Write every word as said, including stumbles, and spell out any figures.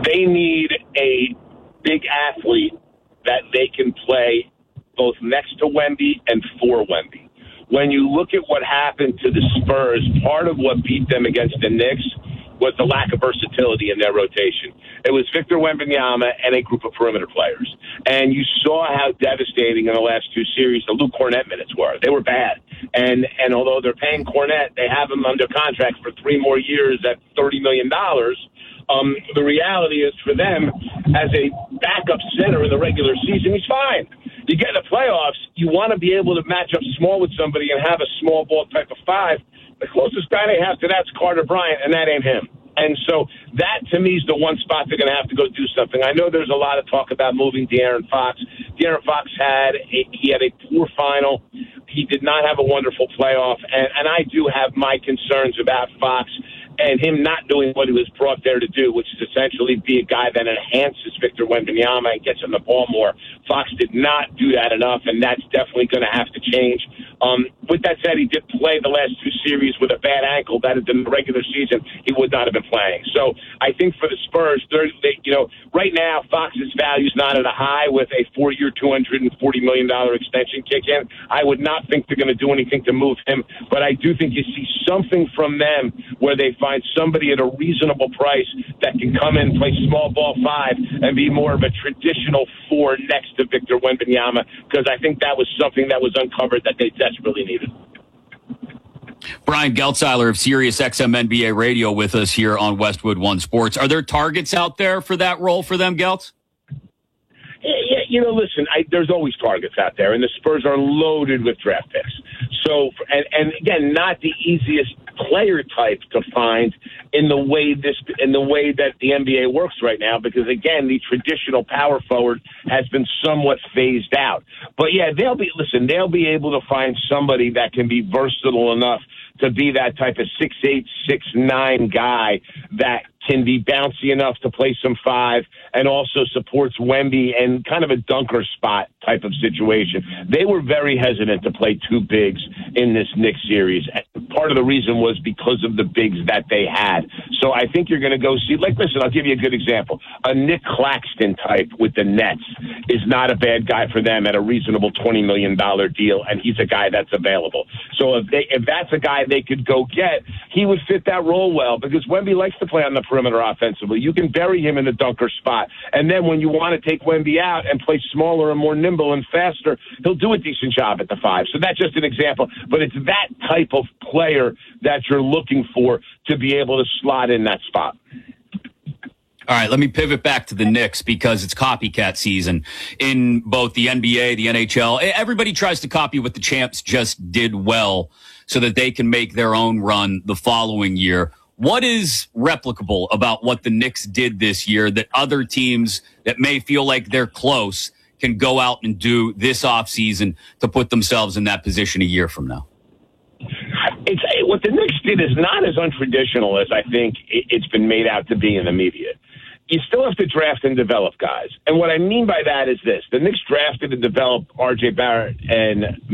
they need a big athlete that they can play both next to Wemby and for Wemby. When you look at what happened to the Spurs, part of what beat them against the Knicks was the lack of versatility in their rotation. It was Victor Wembanyama and a group of perimeter players. And you saw how devastating in the last two series the Luke Cornett minutes were. They were bad. And and although they're paying Cornett, they have him under contract for three more years at thirty million dollars. Um, the reality is for them, as a backup center in the regular season, he's fine. You get in the playoffs, you want to be able to match up small with somebody and have a small ball type of five. The closest guy they have to that's Carter Bryant, and that ain't him. And so that, to me, is the one spot they're going to have to go do something. I know there's a lot of talk about moving De'Aaron Fox. De'Aaron Fox had a, he had a poor final. He did not have a wonderful playoff, and, and I do have my concerns about Fox and him not doing what he was brought there to do, which is essentially be a guy that enhances Victor Wembanyama and gets him the ball more. Fox did not do that enough, and that's definitely going to have to change. Um, with that said, he did play the last two series with a bad ankle. That in the regular season, he would not have been playing. So I think for the Spurs, they, you know, right now Fox's value is not at a high with a four-year, two hundred forty million dollars extension kick in. I would not think they're going to do anything to move him, but I do think you see something from them where they find somebody at a reasonable price that can come in, play small ball five, and be more of a traditional four next to Victor Wembanyama, because I think that was something that was uncovered that they desperately needed. Brian Geltzeiler of Sirius X M N B A Radio with us here on Westwood One Sports. Are there targets out there for that role for them, Geltz? Yeah, you know, listen, I, there's always targets out there, and the Spurs are loaded with draft picks. So, and, and again, not the easiest player type to find in the way this, in the way that the N B A works right now, because again, the traditional power forward has been somewhat phased out. But yeah, they'll be, listen, they'll be able to find somebody that can be versatile enough to be that type of six eight, six nine guy that can be bouncy enough to play some five and also supports Wemby and kind of a dunker spot type of situation. They were very hesitant to play two bigs in this Knicks series. Part of the reason was because of the bigs that they had. So I think you're going to go see, like, listen, I'll give you a good example. A Nick Claxton type with the Nets is not a bad guy for them at a reasonable twenty million dollars deal, and he's a guy that's available. So if they, if that's a guy they could go get, he would fit that role well, because Wemby likes to play on the perimeter offensively. You can bury him in the dunker spot. And then when you want to take Wemby out and play smaller and more nimble and faster, he'll do a decent job at the five. So that's just an example. But it's that type of player that you're looking for to be able to slot in that spot. All right, let me pivot back to the Knicks because it's copycat season in both the N B A, the N H L. Everybody tries to copy what the champs just did well so that they can make their own run the following year. What is replicable about what the Knicks did this year that other teams that may feel like they're close can go out and do this offseason to put themselves in that position a year from now? It's what the Knicks did is not as untraditional as I think it's been made out to be in the media. You still have to draft and develop guys. And what I mean by that is this. The Knicks drafted and developed R J Barrett and